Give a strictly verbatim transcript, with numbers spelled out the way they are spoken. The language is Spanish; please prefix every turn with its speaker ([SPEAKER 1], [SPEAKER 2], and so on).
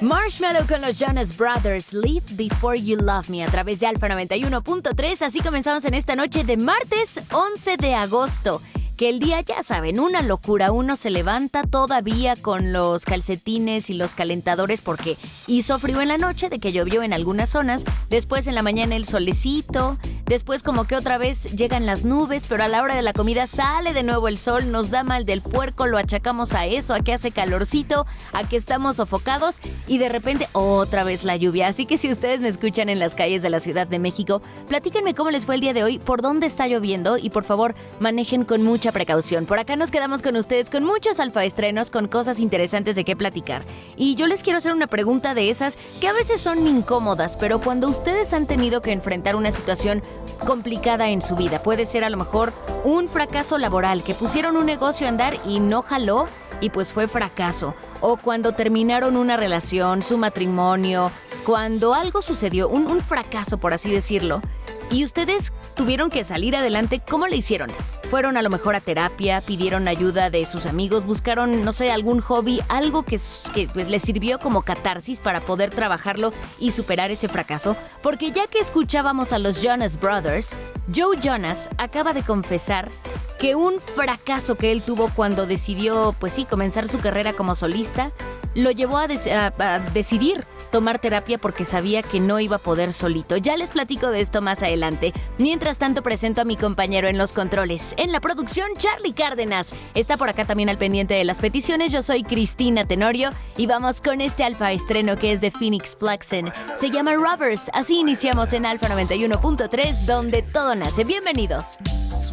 [SPEAKER 1] Marshmello con los Jonas Brothers, Live Before You Love Me, a través de Alfa noventa y uno punto tres. Así comenzamos en esta noche de martes once de agosto. Que el día, ya saben, una locura. Uno se levanta todavía con los calcetines y los calentadores porque hizo frío en la noche, de que llovió en algunas zonas. Después en la mañana el solecito. Después como que otra vez llegan las nubes, pero a la hora de la comida sale de nuevo el sol. Nos da mal del puerco, lo achacamos a eso, a que hace calorcito, a que estamos sofocados y de repente otra vez la lluvia. Así que si ustedes me escuchan en las calles de la Ciudad de México, platíquenme cómo les fue el día de hoy, por dónde está lloviendo y por favor manejen con mucha precaución. Por acá nos quedamos con ustedes con muchos alfaestrenos, con cosas interesantes de qué platicar. Y yo les quiero hacer una pregunta de esas que a veces son incómodas, pero cuando ustedes han tenido que enfrentar una situación complicada en su vida, puede ser a lo mejor un fracaso laboral, que pusieron un negocio a andar y no jaló y pues fue fracaso, o cuando terminaron una relación, su matrimonio, cuando algo sucedió, un, un fracaso por así decirlo, y ustedes tuvieron que salir adelante, ¿cómo le hicieron? Fueron a lo mejor a terapia, pidieron ayuda de sus amigos, buscaron, no sé, algún hobby, algo que, que pues, les sirvió como catarsis para poder trabajarlo y superar ese fracaso. Porque ya que escuchábamos a los Jonas Brothers, Joe Jonas acaba de confesar que un fracaso que él tuvo cuando decidió, pues sí, comenzar su carrera como solista, lo llevó a, des- a, a decidir tomar terapia porque sabía que no iba a poder solito. Ya les platico de esto más adelante. Mientras tanto, presento a mi compañero en los controles. En la producción, Charlie Cárdenas. Está por acá también al pendiente de las peticiones. Yo soy Cristina Tenorio y vamos con este alfa estreno que es de Phoenix Flaxen. Se llama Robbers. Así iniciamos en Alfa noventa y uno punto tres, donde todo nace. Bienvenidos.